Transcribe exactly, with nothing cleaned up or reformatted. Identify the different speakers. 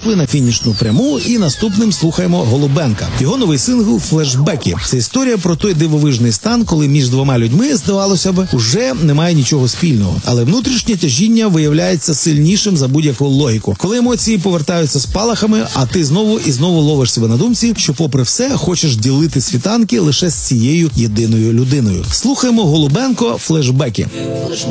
Speaker 1: вийшли на фінішну пряму і наступним слухаємо Голубенка. Його новий сингл «Флешбеки». Це історія про той дивовижний стан, коли між двома людьми, здавалося б, уже немає нічого спільного. Але внутрішнє тяжіння виявляється сильнішим за будь-яку логіку. Коли емоції повертаються спалахами, а ти знову і знову ловиш себе на думці, що попри все хочеш ділити світанки лише з цією єдиною людиною. Слухаємо Голубенко «Флешбеки».